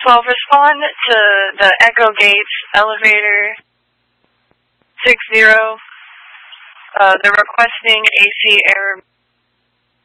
12, respond to the Echo Gates elevator 60. They're requesting AC air